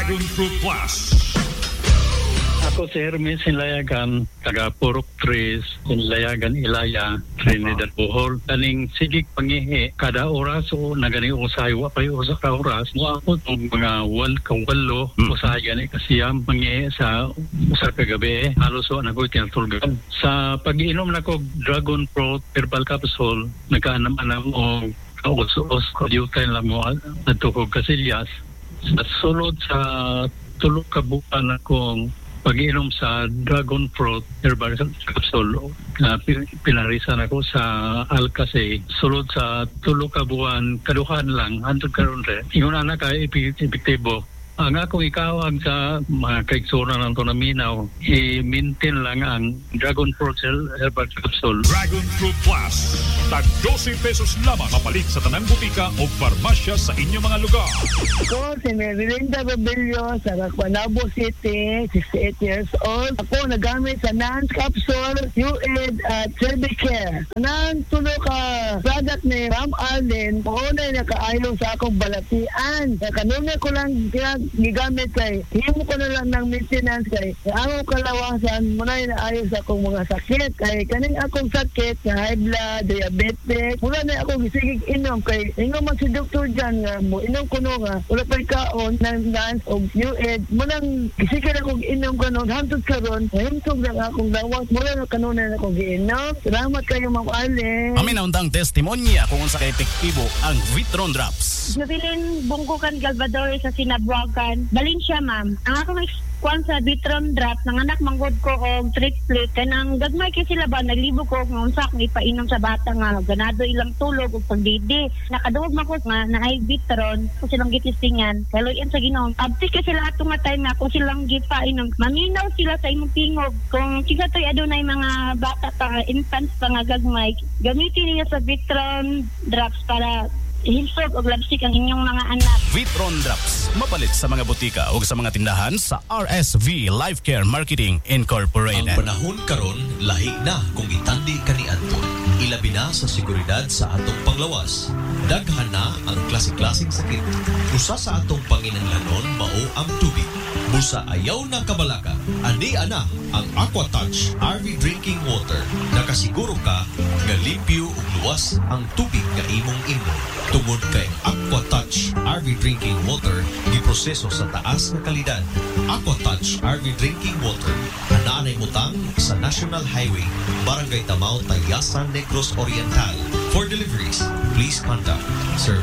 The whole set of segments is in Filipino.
Dragon Fruit Plus. Ako si Hermes Sinlayagan, taga Purok 3, Sinlayagan Ilaya, Trinidad Bohol. Kaning sigig pangihi, kada oras o nagani usay, wapay usa ka oras. Mo ako itong mga walo, usay gani kasiyam pangihi sa usa ka gabi. Halos o nagoy tinatulgan. Sa pag-inom na ko Dragon Fruit Herbal Capsule, nagkaanam-anam o kaos-os ko diutan lang mo at tukog kasilyas. Sa sulod sa tulog kabukan akong pag-inom sa Dragon Fruit Herbal Capsule, pinarisan ako sa Alcase. Sulod sa tulo ka buwan, kaduhan lang, hantod karon re. Ingon na ka epektibo. Ang akong ikawag sa mga kaigsura ng ito na minaw, i-maintain lang ang Dragon Fruit Herbal Capsule. Dragon Fruit Plus. Tag 12 pesos lamang mapalit sa tanang butika o farmasya sa inyong mga lugar. Ako si Merilinda Rebello sa Caguanabo City, 68 years old. Ako nagamit sa NANS Capsule, UAID at Cervicare. Nang tulo ka product ni Ram Arlen, maunay nakaayon sa akong balatian. Kanuna ko lang gigamit kay himo ko na lang ng maintenance kay ang kalawasan mo na inaayos sa akong mga sakit kay kaning akong sakit na high blood, diabetic, wala na ako gisigig inom kay ingon man si doktor dyan nga mo inom ko no nga wala pa'y kaon ng dance o UAID mo nang gisigig akong inom ko no hantod karon himtog lang akong lawas mula na kanuna na akong giinom. Salamat kayo Ma'am Arlen. Amin na undang testimonya kung unsa ka epektibo ang Vitron Drops. Nabilin bungkukan Galvador sa Sinabuagan. Balin siya, ma'am. Ang akong kwan sa Vitron Drop, nanganak manggod ko og triplet. Kanang gagmay kay sila ba, naglibo ko kung unsak may painom sa bata nga, ganado ilang tulog o pagdidi. Nakaduhog man ko nga na ay Vitron, kung silang gitistingan. Kaloyan sa Ginoo. Abti ka sila atong nga time na kung silang gipainom. Maminaw sila sa imong tingog. Kung kisa to'y adunay mga bata pa, infants pa nga gagmay, gamitin niya sa Vitron Drops para hinsog o labsik ang inyong mga anak. Vitron Drops. Mapalit sa mga butika o sa mga tindahan sa RSV Life Care Marketing Incorporated. Ang panahon karon lahi na kung itandi kaniadto. Ilabi na sa seguridad sa atong panglawas. Daghan na ang klase-klaseng sakit. Usa sa atong panginahanglanon mao ang tubig. Busa ayaw na kabalaka. Ani ana ang Aquatouch RV Drinking Water. Nakasiguro ka nga limpyo ug luwas ang tubig nga imong inom. Tungod kay Aquatouch RV Drinking Water giproseso sa taas nga kalidad. Aquatouch RV Drinking Water ananay mutang sa National Highway, Barangay Tamao, Tayasan, Negros Oriental. For deliveries, please contact Sir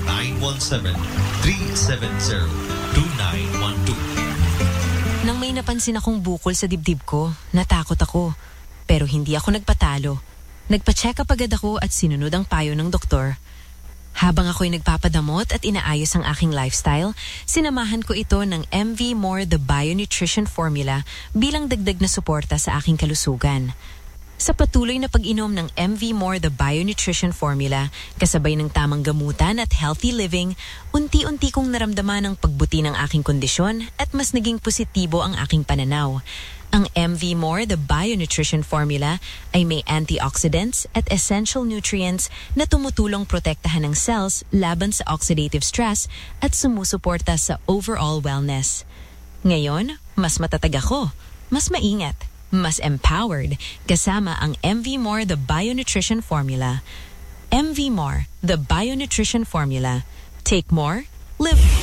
917-370-2912. Nang may napansin akong bukol sa dibdib ko, natakot ako. Pero hindi ako nagpatalo. Nagpa-check up agad ako at sinunod ang payo ng doktor. Habang ako'y nagpapadamot at inaayos ang aking lifestyle, sinamahan ko ito ng MV More The Bio-Nutrition Formula bilang dagdag na suporta sa aking kalusugan. Sa patuloy na pag-inom ng MV More The Bio-Nutrition Formula, kasabay ng tamang gamutan at healthy living, unti-unti kong naramdaman ang pagbuti ng aking kondisyon at mas naging positibo ang aking pananaw. Ang MV More The Bio-Nutrition Formula ay may antioxidants at essential nutrients na tumutulong protektahan ng cells laban sa oxidative stress at sumusuporta sa overall wellness. Ngayon, mas matatag ako, mas maingat, mas empowered kasama ang MV More The Bio-Nutrition Formula. MV More The Bio-Nutrition Formula. Take more, live more.